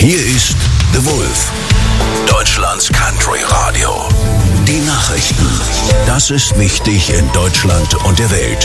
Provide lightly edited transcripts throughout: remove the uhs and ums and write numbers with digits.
Hier ist The Wolf, Deutschlands Country Radio. Die Nachrichten. Das ist wichtig in Deutschland und der Welt.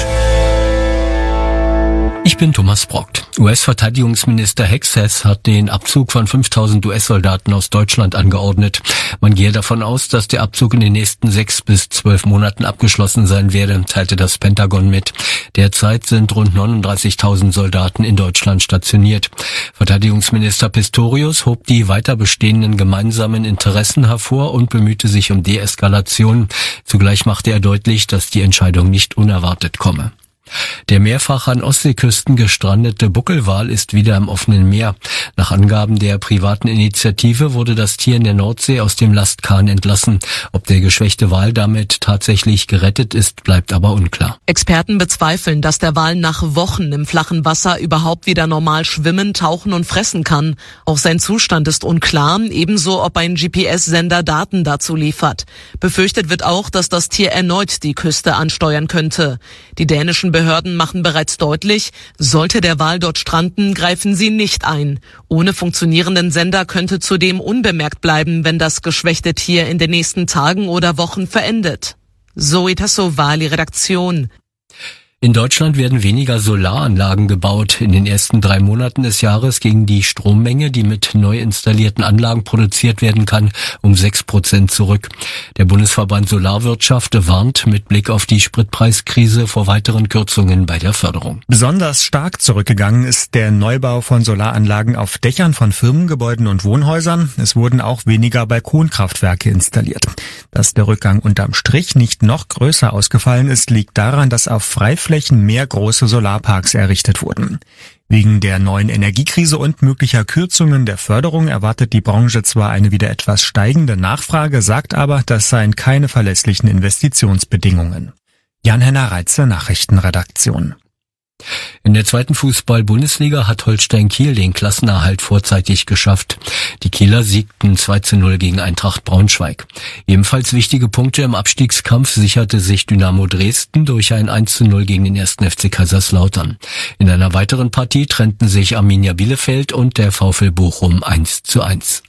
Ich bin Thomas Brockt. US-Verteidigungsminister Hexas hat den Abzug von 5000 US-Soldaten aus Deutschland angeordnet. Man gehe davon aus, dass der Abzug in den nächsten 6 bis 12 Monaten abgeschlossen sein werde, teilte das Pentagon mit. Derzeit sind rund 39.000 Soldaten in Deutschland stationiert. Verteidigungsminister Pistorius hob die weiter bestehenden gemeinsamen Interessen hervor und bemühte sich um Deeskalation. Zugleich machte er deutlich, dass die Entscheidung nicht unerwartet komme. Der mehrfach an Ostseeküsten gestrandete Buckelwal ist wieder im offenen Meer. Nach Angaben der privaten Initiative wurde das Tier in der Nordsee aus dem Lastkahn entlassen. Ob der geschwächte Wal damit tatsächlich gerettet ist, bleibt aber unklar. Experten bezweifeln, dass der Wal nach Wochen im flachen Wasser überhaupt wieder normal schwimmen, tauchen und fressen kann. Auch sein Zustand ist unklar, ebenso ob ein GPS-Sender Daten dazu liefert. Befürchtet wird auch, dass das Tier erneut die Küste ansteuern könnte. Die dänischen Behörden machen bereits deutlich, sollte der Wal dort stranden, greifen sie nicht ein. Ohne funktionierenden Sender könnte zudem unbemerkt bleiben, wenn das geschwächte Tier in den nächsten Tagen oder Wochen verendet. Zoe Tassovali, Redaktion. In Deutschland werden weniger Solaranlagen gebaut. In den ersten 3 Monaten des Jahres ging die Strommenge, die mit neu installierten Anlagen produziert werden kann, um 6% zurück. Der Bundesverband Solarwirtschaft warnt mit Blick auf die Spritpreiskrise vor weiteren Kürzungen bei der Förderung. Besonders stark zurückgegangen ist der Neubau von Solaranlagen auf Dächern von Firmengebäuden und Wohnhäusern. Es wurden auch weniger Balkonkraftwerke installiert. Dass der Rückgang unterm Strich nicht noch größer ausgefallen ist, liegt daran, dass auf Freiflächen mehr große Solarparks errichtet wurden. Wegen der neuen Energiekrise und möglicher Kürzungen der Förderung erwartet die Branche zwar eine wieder etwas steigende Nachfrage, sagt aber, das seien keine verlässlichen Investitionsbedingungen. Jan-Henner Reitze, Nachrichtenredaktion. In der 2. Fußball-Bundesliga hat Holstein Kiel den Klassenerhalt vorzeitig geschafft. Die Kieler siegten 2:0 gegen Eintracht Braunschweig. Ebenfalls wichtige Punkte im Abstiegskampf sicherte sich Dynamo Dresden durch ein 1:0 gegen den 1. FC Kaiserslautern. In einer weiteren Partie trennten sich Arminia Bielefeld und der VfL Bochum 1:1.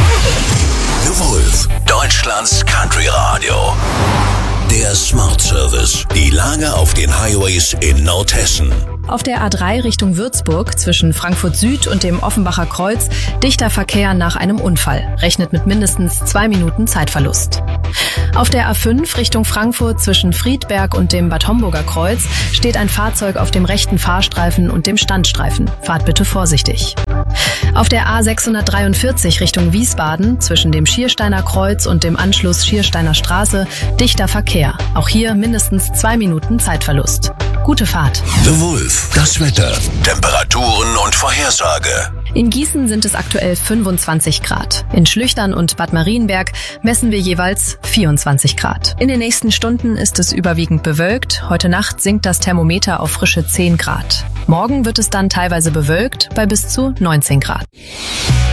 The Wolf, Deutschlands Country Radio. Der Smart Service. Die Lage auf den Highways in Nordhessen. Auf der A3 Richtung Würzburg zwischen Frankfurt Süd und dem Offenbacher Kreuz dichter Verkehr nach einem Unfall. Rechnet mit mindestens 2 Minuten Zeitverlust. Auf der A5 Richtung Frankfurt zwischen Friedberg und dem Bad Homburger Kreuz steht ein Fahrzeug auf dem rechten Fahrstreifen und dem Standstreifen. Fahrt bitte vorsichtig. Auf der A643 Richtung Wiesbaden zwischen dem Schiersteiner Kreuz und dem Anschluss Schiersteiner Straße dichter Verkehr. Auch hier mindestens 2 Minuten Zeitverlust. Gute Fahrt. The Wolf, das Wetter, Temperaturen und Vorhersage. In Gießen sind es aktuell 25 Grad. In Schlüchtern und Bad Marienberg messen wir jeweils 24 Grad. In den nächsten Stunden ist es überwiegend bewölkt. Heute Nacht sinkt das Thermometer auf frische 10 Grad. Morgen wird es dann teilweise bewölkt bei bis zu 19 Grad.